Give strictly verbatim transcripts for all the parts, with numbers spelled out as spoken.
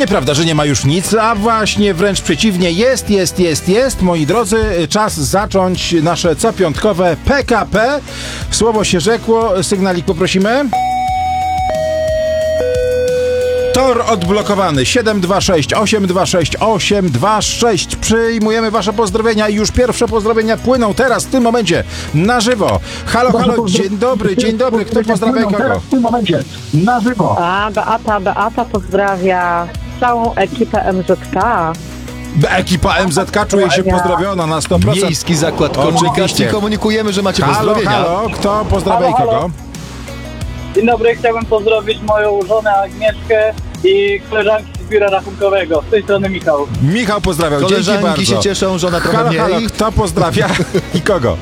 Nieprawda, że nie ma już nic, a właśnie wręcz przeciwnie, jest, jest, jest, jest. Moi drodzy, czas zacząć nasze copiątkowe P K P. Słowo się rzekło, sygnalik poprosimy. Tor odblokowany siedem dwa sześć osiem dwa sześć osiem dwa sześć. Przyjmujemy wasze pozdrowienia i już pierwsze pozdrowienia płyną teraz, w tym momencie, na żywo. Halo, halo, dzień dobry, dzień dobry. Kto pozdrawia i kogo? W tym momencie, na żywo. A, Beata, Beata pozdrawia całą ekipę M Z K. Ekipa M Z K czuje się pozdrowiona na sto procent. Miejski Zakład Komunikacji. Komunikujemy, że macie Halo, pozdrowienia. halo, kto pozdrawia i Halo, halo. kogo? Dzień dobry, chciałbym pozdrowić moją żonę Agnieszkę i koleżanki z biura rachunkowego. Z tej strony Michał. Michał pozdrawiał, dzięki Koleżanki bardzo. się cieszą, żona trochę Halo, mniej. halo, kto pozdrawia i kogo?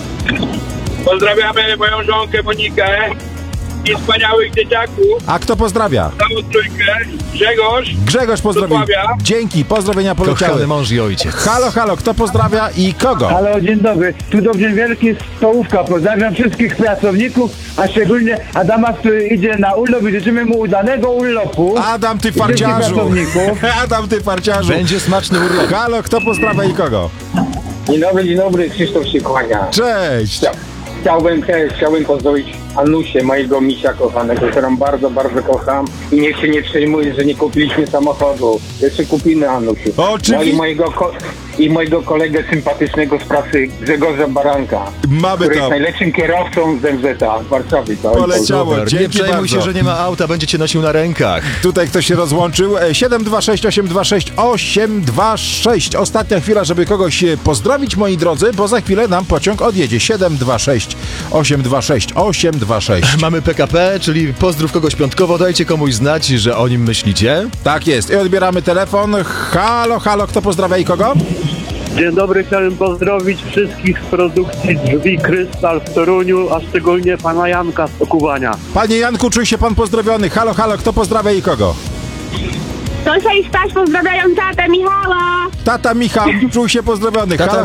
Pozdrawiamy moją żonkę Monikę i wspaniałych dzieciaków, A kto pozdrawia? całą trójkę, Grzegorz. Grzegorz pozdrowił. Pozdrawia. Dzięki, pozdrowienia poleciały. Kochany mąż i ojciec. Halo, halo, kto pozdrawia i kogo? Halo, dzień dobry. Tu dobrze wielki stołówka. Pozdrawiam wszystkich pracowników, a szczególnie Adama, który idzie na urlop i życzymy mu udanego urlopu. Adam, ty I wszystkich farciarzu. pracowników. Adam, ty farciarzu. Będzie smaczny urlop. Halo, kto pozdrawia i kogo? Dzień dobry, dzień dobry, Krzysztof się kłania. Cześć. Chciałbym, chciałbym pozdrowić Anusię, mojego misia kochanego, którą bardzo, bardzo kocham i niech się nie przejmuje, że nie kupiliśmy samochodu. Jeszcze kupimy, Anusiu. Oczywiście. No i mojego, ko- i mojego kolegę sympatycznego z pracy, Grzegorza Baranka, Mamy który to. jest najlepszym kierowcą z M Z A w Warszawie. To Poleciało. Super. Dzięki Nie przejmuj bardzo. się, że nie ma auta, będzie cię nosił na rękach. Tutaj ktoś się rozłączył. E, siedem dwa sześć osiem dwa sześć osiem dwa sześć. Ostatnia chwila, żeby kogoś e, pozdrowić, moi drodzy, bo za chwilę nam pociąg odjedzie. siedem dwa sześć osiem dwa sześć osiem dwa sześć. Mamy P K P, czyli pozdrów kogoś piątkowo, dajcie komuś znać, że o nim myślicie. Tak jest. I odbieramy telefon. Halo, halo, kto pozdrawia i kogo? Dzień dobry, chciałem pozdrowić wszystkich z produkcji Drzwi Krystal w Toruniu, a szczególnie pana Janka z Okuwania. Panie Janku, czuj się pan pozdrowiony. Halo, halo, kto pozdrawia i kogo? Tosia i Staś pozdrawiają tatę Michała. Tata Michał, czuj się pozdrowiony. Tata Halo,